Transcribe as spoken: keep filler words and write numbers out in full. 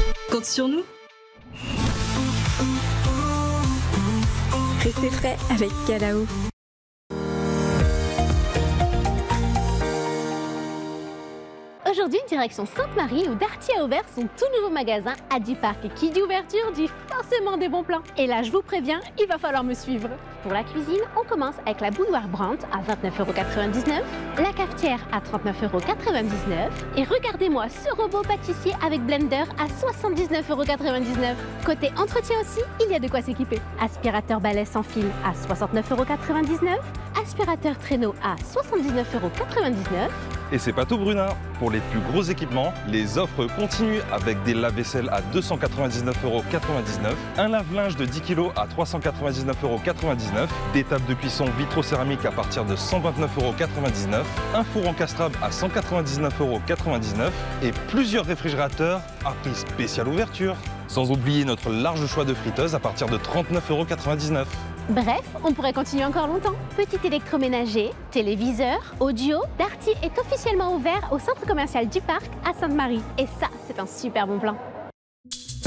Compte sur nous. Restez frais avec Calao. Aujourd'hui, direction Sainte-Marie où Darty a ouvert son tout nouveau magasin à du Parc. Et qui dit ouverture dit forcément des bons plans. Et là, je vous préviens, il va falloir me suivre. Pour la cuisine, on commence avec la bouilloire Brandt à vingt-neuf euros quatre-vingt-dix-neuf, la cafetière à trente-neuf euros quatre-vingt-dix-neuf et regardez-moi ce robot pâtissier avec blender à soixante-dix-neuf euros quatre-vingt-dix-neuf. Côté entretien aussi, il y a de quoi s'équiper. Aspirateur balai sans fil à soixante-neuf euros quatre-vingt-dix-neuf, aspirateur traîneau à soixante-dix-neuf euros quatre-vingt-dix-neuf. Et c'est pas tout, Bruna. Pour les plus gros équipements, les offres continuent avec des lave-vaisselle à deux cent quatre-vingt-dix-neuf euros quatre-vingt-dix-neuf, un lave-linge de dix kilos à trois cent quatre-vingt-dix-neuf euros quatre-vingt-dix-neuf, des tables de cuisson vitrocéramiques à partir de cent vingt-neuf euros quatre-vingt-dix-neuf, un four encastrable à cent quatre-vingt-dix-neuf euros quatre-vingt-dix-neuf et plusieurs réfrigérateurs à prix spécial ouverture. Sans oublier notre large choix de friteuses à partir de trente-neuf euros quatre-vingt-dix-neuf. Bref, on pourrait continuer encore longtemps. Petit électroménager, téléviseur, audio, Darty est officiellement ouvert au centre commercial du Parc à Sainte-Marie. Et ça, c'est un super bon plan.